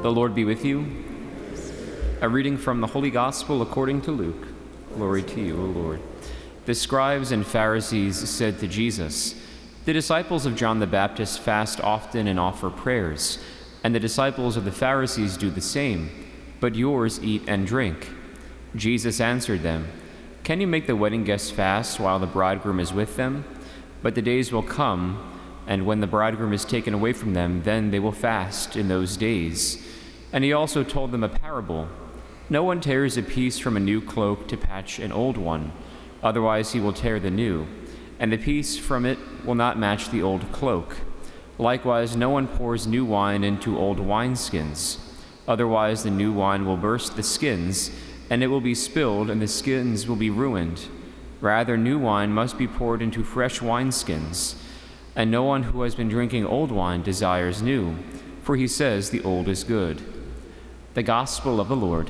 The Lord be with you. A reading from the Holy Gospel according to Luke. Glory to you, O Lord. The scribes and Pharisees said to Jesus, "The disciples of John the Baptist fast often and offer prayers, and the disciples of the Pharisees do the same, but yours eat and drink." Jesus answered them, "Can you make the wedding guests fast while the bridegroom is with them? But the days will come, and when the bridegroom is taken away from them, then they will fast in those days." And he also told them a parable. "No one tears a piece from a new cloak to patch an old one. Otherwise he will tear the new, and the piece from it will not match the old cloak. Likewise, no one pours new wine into old wineskins. Otherwise the new wine will burst the skins, and it will be spilled, and the skins will be ruined. Rather, new wine must be poured into fresh wineskins. And no one who has been drinking old wine desires new, for he says the old is good." The Gospel of the Lord.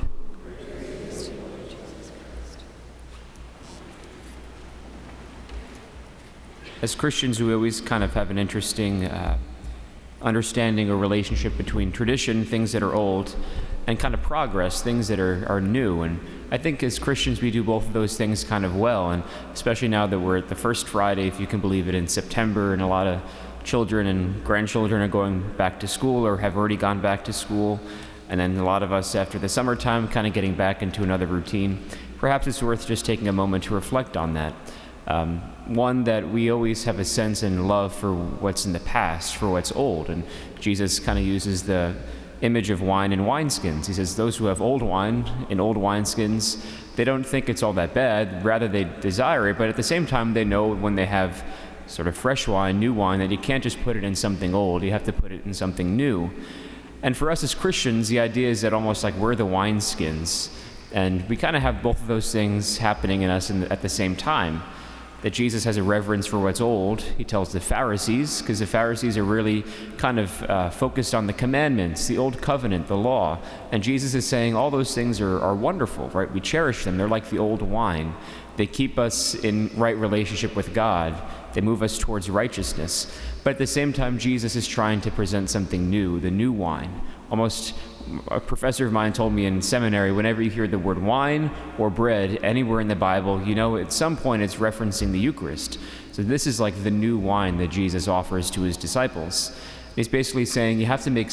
As Christians, we always kind of have an interesting understanding or relationship between tradition, things that are old, and kind of progress, things that are new. And I think as Christians, we do both of those things kind of well, and especially now that we're at the first Friday, if you can believe it, in September, and a lot of children and grandchildren are going back to school or have already gone back to school. And then a lot of us after the summertime kind of getting back into another routine. Perhaps it's worth just taking a moment to reflect on that. One, that we always have a sense and love for what's in the past, for what's old. And Jesus kind of uses the image of wine in wineskins. He says those who have old wine in old wineskins, they don't think it's all that bad. Rather, they desire it. But at the same time, they know when they have sort of fresh wine, new wine, that you can't just put it in something old. You have to put it in something new. And for us as Christians, the idea is that almost like we're the wineskins. And we kind of have both of those things happening in us at the same time. That Jesus has a reverence for what's old. He tells the Pharisees, because the Pharisees are really kind of focused on the commandments, the old covenant, the law. And Jesus is saying all those things are wonderful, right? We cherish them. They're like the old wine. They keep us in right relationship with God. They move us towards righteousness. But at the same time, Jesus is trying to present something new, the new wine. Almost, a professor of mine told me in seminary, whenever you hear the word wine or bread anywhere in the Bible, you know at some point it's referencing the Eucharist. So this is like the new wine that Jesus offers to his disciples. He's basically saying you have to make